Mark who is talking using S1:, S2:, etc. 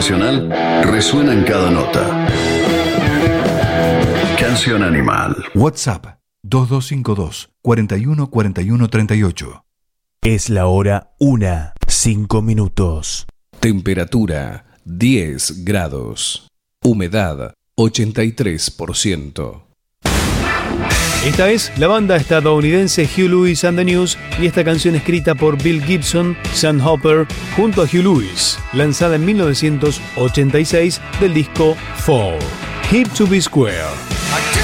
S1: nacional resuena en cada nota. Canción Animal.
S2: WhatsApp 2252 41 41 38.
S3: Es la hora 1:05.
S4: Temperatura 10 grados. Humedad 83%.
S5: Esta es la banda estadounidense Huey Lewis and the News y esta canción escrita por Bill Gibson, Sam Hopper junto a Huey Lewis, lanzada en 1986 del disco Fall. Hip to be Square.